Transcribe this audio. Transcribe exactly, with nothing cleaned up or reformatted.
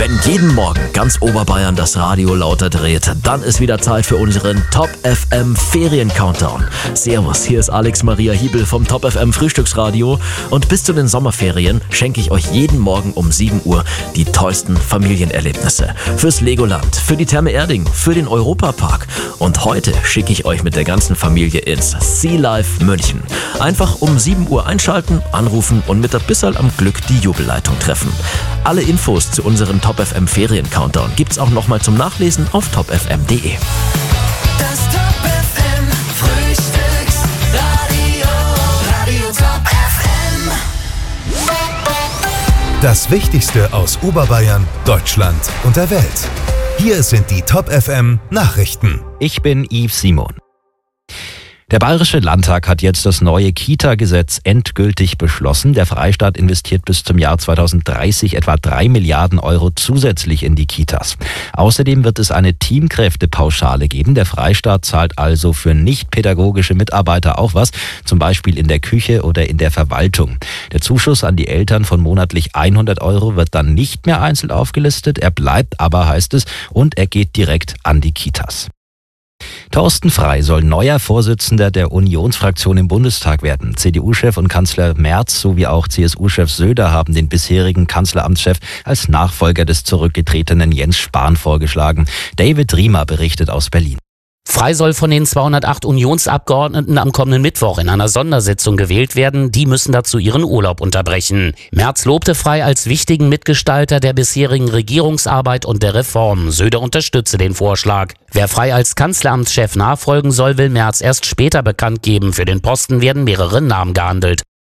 Wenn jeden Morgen ganz Oberbayern das Radio lauter dreht, dann ist wieder Zeit für unseren Top F M Ferien-Countdown. Servus, hier ist Alex Maria Hiebel vom Top F M Frühstücksradio und bis zu den Sommerferien schenke ich euch jeden Morgen um sieben Uhr die tollsten Familienerlebnisse. Fürs Legoland, für die Therme Erding, für den Europapark und heute schicke ich euch mit der ganzen Familie ins Sea Life München. Einfach um sieben Uhr einschalten, anrufen und mit ein bisschen am Glück die Jubelleitung treffen. Alle Infos zu unserem Top F M Ferien-Countdown gibt's auch nochmal zum Nachlesen auf top f m punkt d e. Das Top F M Frühstücksradio, Radio Top F M. Das Wichtigste aus Oberbayern, Deutschland und der Welt. Hier sind die Top F M Nachrichten. Ich bin Yves Simon. Der Bayerische Landtag hat jetzt das neue Kita-Gesetz endgültig beschlossen. Der Freistaat investiert bis zum Jahr zweitausenddreißig etwa drei Milliarden Euro zusätzlich in die Kitas. Außerdem wird es eine Teamkräftepauschale geben. Der Freistaat zahlt also für nicht-pädagogische Mitarbeiter auch was, zum Beispiel in der Küche oder in der Verwaltung. Der Zuschuss an die Eltern von monatlich hundert Euro wird dann nicht mehr einzeln aufgelistet. Er bleibt aber, heißt es, und er geht direkt an die Kitas. Thorsten Frey soll neuer Vorsitzender der Unionsfraktion im Bundestag werden. C D U-Chef und Kanzler Merz sowie auch C S U-Chef Söder haben den bisherigen Kanzleramtschef als Nachfolger des zurückgetretenen Jens Spahn vorgeschlagen. David Riemer berichtet aus Berlin. Frey soll von den zweihundertacht Unionsabgeordneten am kommenden Mittwoch in einer Sondersitzung gewählt werden. Die müssen dazu ihren Urlaub unterbrechen. Merz lobte Frey als wichtigen Mitgestalter der bisherigen Regierungsarbeit und der Reformen. Söder unterstütze den Vorschlag. Wer Frey als Kanzleramtschef nachfolgen soll, will Merz erst später bekannt geben. Für den Posten werden mehrere Namen gehandelt.